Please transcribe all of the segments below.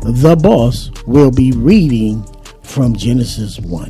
the boss, will be reading from Genesis 1.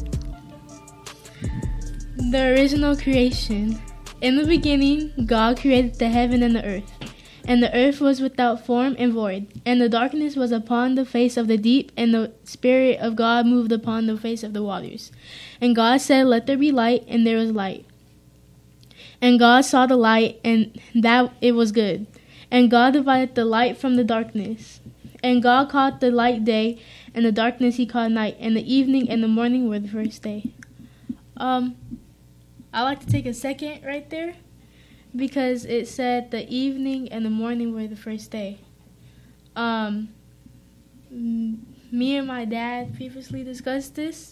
The original creation. In the beginning, God created the heaven and the earth. And the earth was without form and void, and the darkness was upon the face of the deep, and the Spirit of God moved upon the face of the waters. And God said, "Let there be light," and there was light. And God saw the light, and that it was good. And God divided the light from the darkness. And God called the light day, and the darkness he called night. And the evening and the morning were the first day. I like to take a second right there, because it said the evening and the morning were the first day. Me and my dad previously discussed this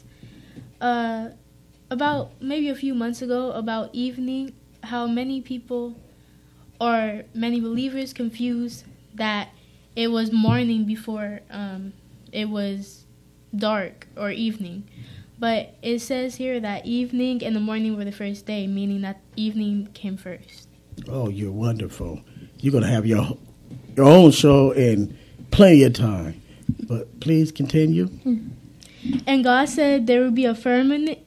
about maybe a few months ago about evening, how many people or many believers confuse that it was morning before it was dark or evening. But it says here that evening and the morning were the first day, meaning that evening came first. Oh, you're wonderful. You're going to have your own show in plenty of time. But please continue. And God said there would be a firmament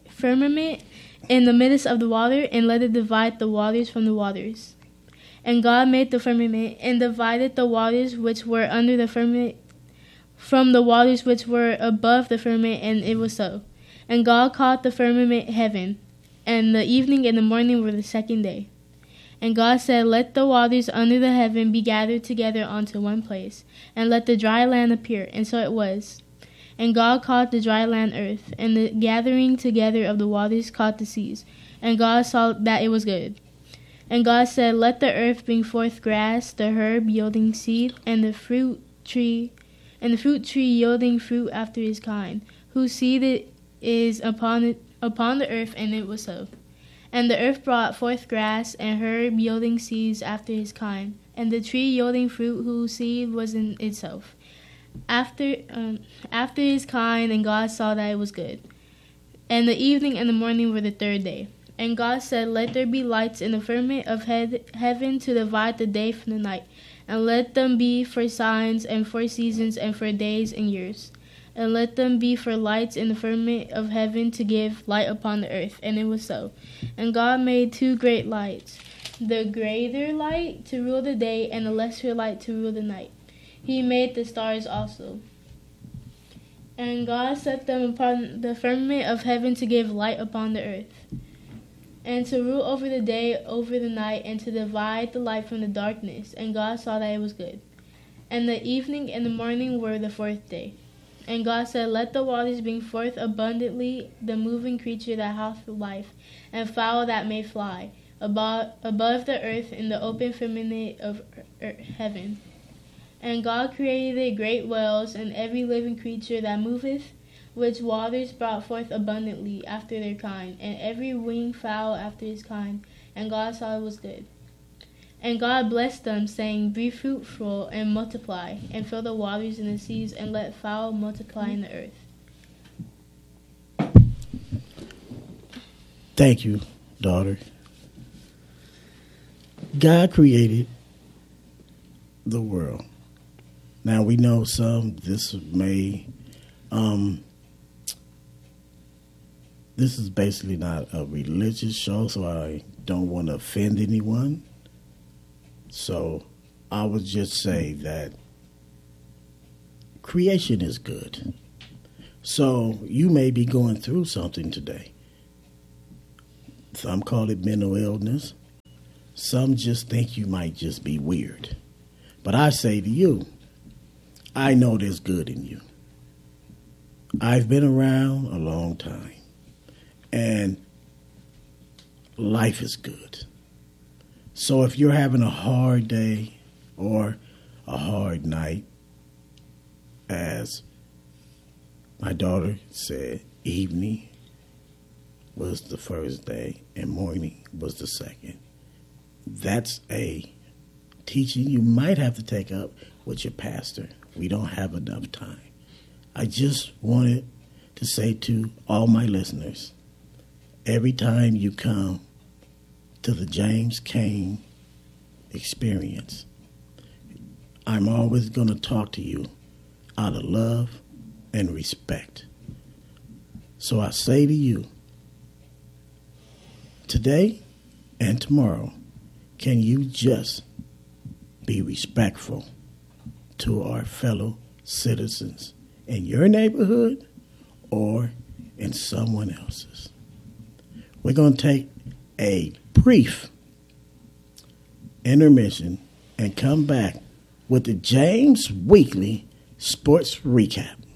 in the midst of the water, and let it divide the waters from the waters. And God made the firmament, and divided the waters which were under the firmament from the waters which were above the firmament, and it was so. And God called the firmament heaven, and the evening and the morning were the second day. And God said, "Let the waters under the heaven be gathered together onto one place, and let the dry land appear." And so it was. And God called the dry land earth, and the gathering together of the waters called the seas. And God saw that it was good. And God said, "Let the earth bring forth grass, the herb yielding seed, and the fruit tree yielding fruit after his kind, whose seed it is upon the earth," and it was so. And the earth brought forth grass, and herb yielding seeds after his kind, and the tree yielding fruit whose seed was in itself after his kind. And God saw that it was good. And the evening and the morning were the third day. And God said, "Let there be lights in the firmament of heaven to divide the day from the night, and let them be for signs and for seasons and for days and years. And let them be for lights in the firmament of heaven to give light upon the earth." And it was so. And God made two great lights, the greater light to rule the day, and the lesser light to rule the night. He made the stars also. And God set them upon the firmament of heaven to give light upon the earth, and to rule over the day, over the night, and to divide the light from the darkness. And God saw that it was good. And the evening and the morning were the fourth day. And God said, "Let the waters bring forth abundantly the moving creature that hath life, and fowl that may fly above the earth in the open firmament of heaven." And God created great whales, and every living creature that moveth, which waters brought forth abundantly after their kind, and every winged fowl after his kind. And God saw it was good. And God blessed them, saying, "Be fruitful and multiply, and fill the waters in the seas, and let fowl multiply in the earth." Thank you, daughter. God created the world. Now we know this is basically not a religious show, so I don't want to offend anyone. So I would just say that creation is good. So you may be going through something today. Some call it mental illness. Some just think you might just be weird. But I say to you, I know there's good in you. I've been around a long time, and life is good. So if you're having a hard day or a hard night, as my daughter said, evening was the first day and morning was the second. That's a teaching you might have to take up with your pastor. We don't have enough time. I just wanted to say to all my listeners, every time you come to the James Cain experience, I'm always going to talk to you out of love and respect. So I say to you, today and tomorrow, can you just be respectful to our fellow citizens in your neighborhood or in someone else's? We're going to take a brief intermission and come back with the James Weekly Sports Recap.